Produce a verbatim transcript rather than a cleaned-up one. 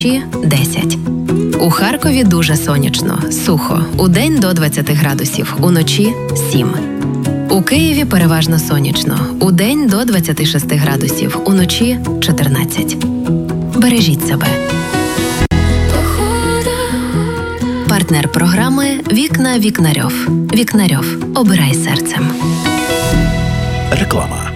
десять. У Харкові дуже сонячно, сухо. Удень до двадцяти градусів, уночі сім. У Києві переважно сонячно. Удень до двадцяти шести градусів, уночі чотирнадцять. Бережіть себе. Партнер програми «Вікна Вікнарьов». Вікнарьов. Обирай серцем. Реклама.